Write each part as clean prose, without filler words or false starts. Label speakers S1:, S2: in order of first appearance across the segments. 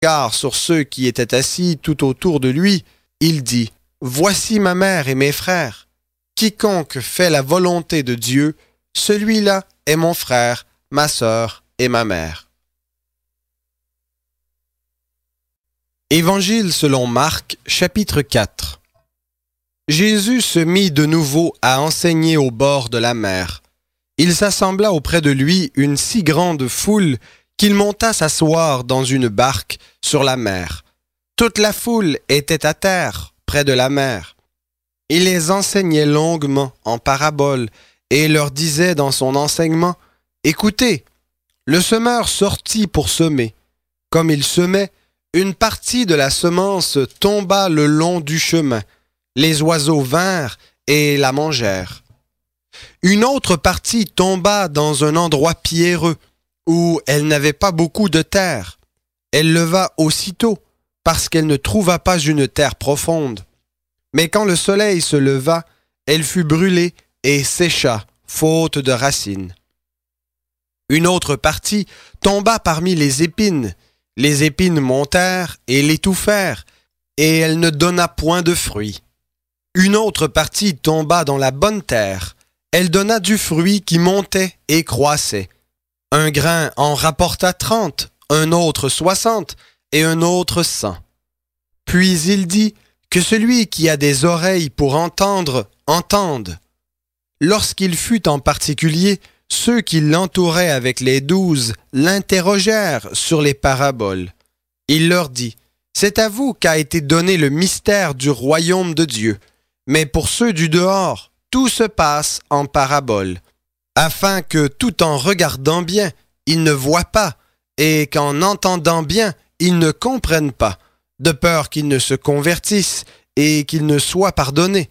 S1: Car sur ceux qui étaient assis tout autour de lui, il dit, « Voici ma mère et mes frères. Quiconque fait la volonté de Dieu, celui-là est mon frère, ma sœur et ma mère. » Évangile selon Marc, chapitre 4. Jésus se mit de nouveau à enseigner au bord de la mer. Il s'assembla auprès de lui une si grande foule qu'il monta s'asseoir dans une barque sur la mer. Toute la foule était à terre, près de la mer. Il les enseignait longuement en paraboles et leur disait dans son enseignement, « Écoutez, le semeur sortit pour semer. Comme il semait, une partie de la semence tomba le long du chemin. Les oiseaux vinrent et la mangèrent. Une autre partie tomba dans un endroit pierreux, où elle n'avait pas beaucoup de terre. Elle leva aussitôt, parce qu'elle ne trouva pas une terre profonde. Mais quand le soleil se leva, elle fut brûlée et sécha, faute de racines. Une autre partie tomba parmi les épines. Les épines montèrent et l'étouffèrent, et elle ne donna point de fruit. Une autre partie tomba dans la bonne terre. Elle donna du fruit qui montait et croissait. Un grain en rapporta 30, un autre 60 et un autre 100. Puis il dit, que celui qui a des oreilles pour entendre, entende. Lorsqu'il fut en particulier, ceux qui l'entouraient avec les 12 l'interrogèrent sur les paraboles. Il leur dit, c'est à vous qu'a été donné le mystère du royaume de Dieu, mais pour ceux du dehors, tout se passe en paraboles, afin que tout en regardant bien, ils ne voient pas, et qu'en entendant bien, ils ne comprennent pas, de peur qu'ils ne se convertissent et qu'ils ne soient pardonnés.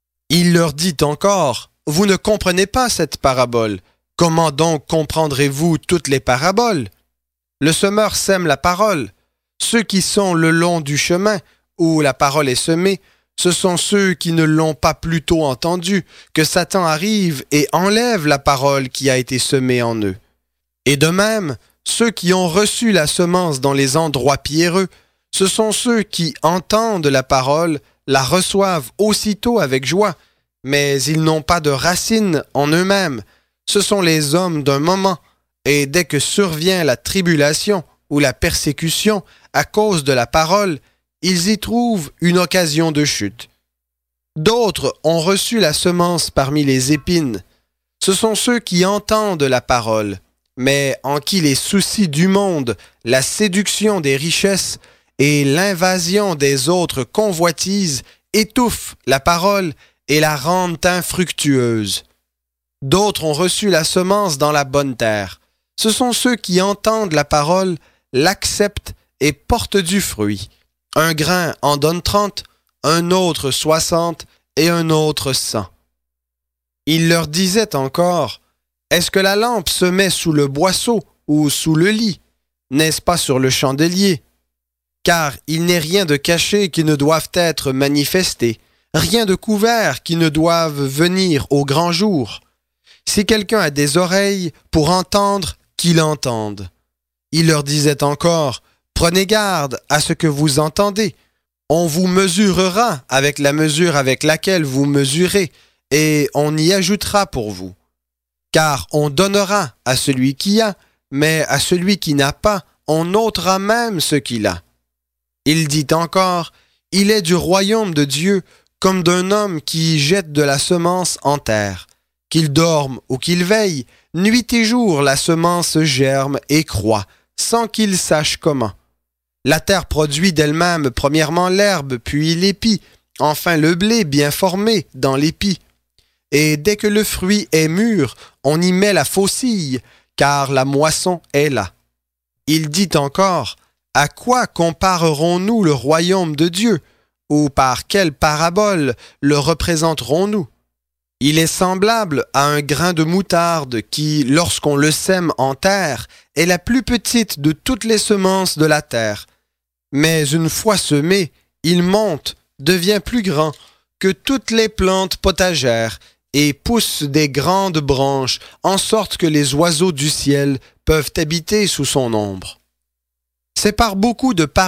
S1: Il leur dit encore, vous ne comprenez pas cette parabole. Comment donc comprendrez-vous toutes les paraboles? Le semeur sème la parole. Ceux qui sont le long du chemin, où la parole est semée, ce sont ceux qui ne l'ont pas plutôt entendue, que Satan arrive et enlève la parole qui a été semée en eux. Et de même, ceux qui ont reçu la semence dans les endroits pierreux, ce sont ceux qui entendent la parole, la reçoivent aussitôt avec joie, mais ils n'ont pas de racines en eux-mêmes. Ce sont les hommes d'un moment, et dès que survient la tribulation ou la persécution à cause de la parole, ils y trouvent une occasion de chute. D'autres ont reçu la semence parmi les épines. Ce sont ceux qui entendent la parole, mais en qui les soucis du monde, la séduction des richesses et l'invasion des autres convoitises étouffent la parole et la rendent infructueuse. D'autres ont reçu la semence dans la bonne terre. Ce sont ceux qui entendent la parole, l'acceptent et portent du fruit. Un grain en donne 30, un autre 60 et un autre 100. Il leur disait encore, « Est-ce que la lampe se met sous le boisseau ou sous le lit? N'est-ce pas sur le chandelier? Car il n'est rien de caché qui ne doive être manifesté, rien de couvert qui ne doive venir au grand jour. Si quelqu'un a des oreilles pour entendre, qu'il entende. » Il leur disait encore, « Prenez garde à ce que vous entendez. On vous mesurera avec la mesure avec laquelle vous mesurez, et on y ajoutera pour vous. Car on donnera à celui qui a, mais à celui qui n'a pas, on ôtera même ce qu'il a. » Il dit encore, « Il est du royaume de Dieu comme d'un homme qui jette de la semence en terre. Qu'il dorme ou qu'il veille, nuit et jour la semence germe et croît, sans qu'il sache comment. La terre produit d'elle-même premièrement l'herbe, puis l'épi, enfin le blé bien formé dans l'épi. Et dès que le fruit est mûr, on y met la faucille, car la moisson est là. » Il dit encore, « À quoi comparerons-nous le royaume de Dieu? Ou par quelle parabole le représenterons-nous? Il est semblable à un grain de moutarde qui, lorsqu'on le sème en terre, est la plus petite de toutes les semences de la terre. Mais une fois semé, il monte, devient plus grand que toutes les plantes potagères et pousse des grandes branches, en sorte que les oiseaux du ciel peuvent habiter sous son ombre. » C'est par beaucoup de